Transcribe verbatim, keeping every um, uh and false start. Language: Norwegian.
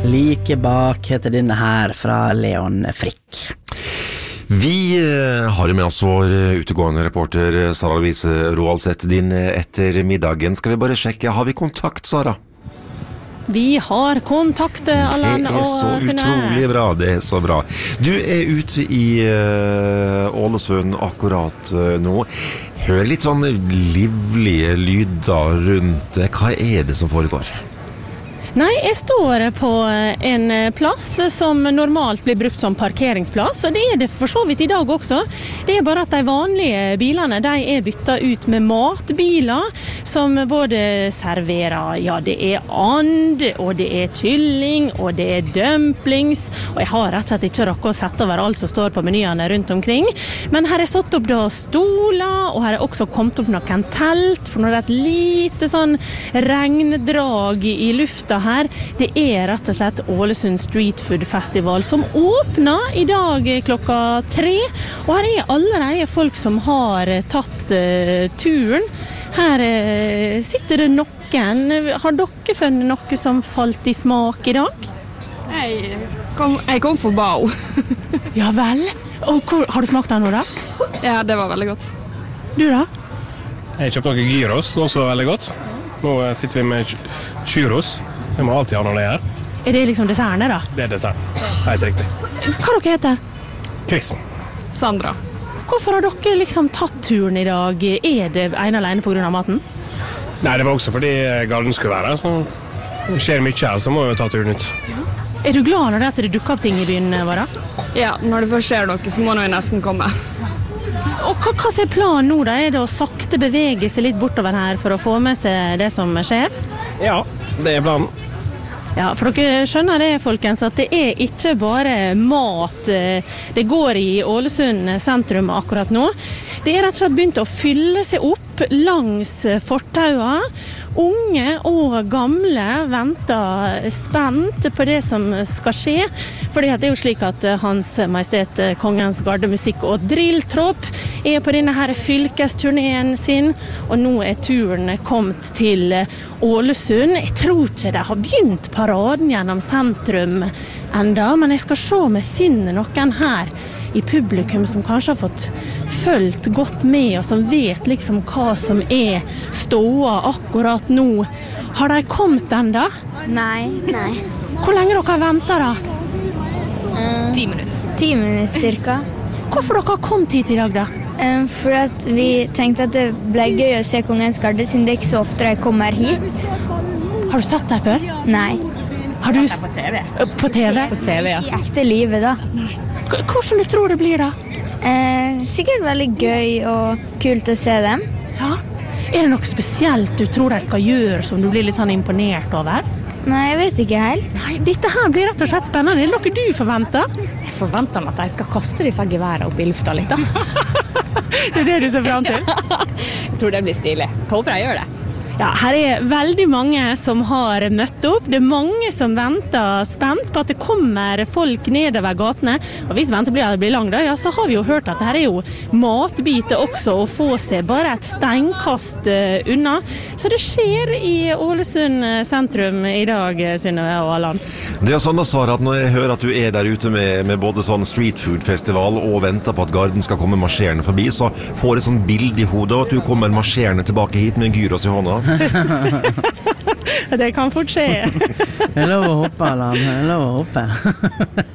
Like bak heter denne her fra Leon Frick. Vi har jo med oss vår utegående reporter Sara Louise Roaldseth din etter middagen. Skal vi bare sjekke, har vi kontakt, Sara? Vi har kontakt, Allan og Synne. Det er så utrolig bra, det er så bra. Du er ute i uh, Ålesund akkurat uh, nå. Hør litt sånn livlige lyder rundt. Hva er det som foregår? Nei, jeg står på en plass som normalt blir brukt som parkeringsplass, og det er det for så vidt i dag også. Det er bare at de vanlige bilene, de er byttet ut med matbiler, som både serverer, ja, det er and, og det er kylling, og det er dumplings, og jeg har rett og slett ikke rakket å sette over alt som står på menyene rundt omkring. Men her er satt opp da stoler, og her er også kommet opp noen telt, for når det er et lite sånn regndrag i lufta her, det er rett og slett Ålesund Street Food Festival som åpner i dag klokka tre, og her er allerede folk som har tatt uh, turen. Her uh, sitter det noen. Har dere funnet noe som falt i smak i dag? Jeg kom, jeg kom for bao. Ja vel. Og hvor, har du smakt den nå da? Ja, det var veldig godt. Du da? Jeg kjøpte noen gyros, også veldig godt. Nå sitter vi med churros. Det må alltid ha når det er. Er det liksom dessertene da? Det er dessert. Helt riktig. Hva dere heter? Chris. Sandra. Hvorfor har dere liksom tatt turen i dag? Er det ene alene på grunn av maten? Nei, det var også fordi Garden skulle være her, så det skjer mye her, så må vi ta turen ut. Er du glad når det, at det dukker opp ting i byen vår? Ja, når det først skjer noe, så må vi nesten komme. Og hva, hva er planen nå da? Er det å sakte bevege seg litt bortover her for å få med seg det som skjer? Ja, det er planen. Ja, for dere skjønner det, folkens, at det er ikke bare mat det går i Ålesund sentrum akkurat nå. Det er rett og slett begynt å fylle seg opp langs fortauene. Unge og gamle venter spent på det som skal skje, fordi det er jo slik at Hans Majestet Kongens Gardemusikk og Drilltropp er på denne her fylkesturneen sin, og nå er turen kommet til Ålesund. Jeg tror ikke de har begynt paraden gjennom sentrum enda, men jeg skal se om jeg finner noen her i publikum som kanskje har fått følt godt med, og som vet liksom hva som er ståa akkurat nå. Har de kommet enda? Nei, nei. Hvor lenge dere har ventet da? Um, Ti minutter. Ti minutter cirka. Hvorfor dere har kommet hit i dag da? Um, for at vi tenkte at det ble gøy å se Kongens Garde, siden det er ikke så ofte de kommer hit. Har du sett dem før? Nei. Har du... På TV. På TV? På TV, ja. I ekte livet da. Hvordan du tror det blir da? Eh, sikkert veldig gøy og kult å se dem. Ja. Er det noe spesielt du tror de skal gjøre som du blir litt sånn imponert over? Nei, jeg vet ikke helt. Nei, dette her blir rett og slett spennende. Er det noe du forventer? Jeg forventer meg at de skal kaste disse geværene opp i lufta litt da. Det er det du ser frem til? Jeg tror det blir stilig. Håper jeg gjør det. Ja, her er veldig mange som har møtt opp. Det er mange som venter spent på at det kommer folk nedover gatene. Og hvis ventet blir, blir lang da, ja, så har vi jo hørt at det her er jo matbiter også å få seg bare et steinkast unna. Så det skjer i Ålesund sentrum i dag, Synne og Allan. Det er jo sånn da, Sara, at når jeg hører at du er der ute med, med både sånn street food festival og venter på at Garden skal komme marsjerende forbi, så får jeg et sånn bild i hodet at du kommer marsjerende tilbake hit med en gyros i hånda. Det kan fort skje. Det er lov å hoppe, Allan. Det er lov å hoppe.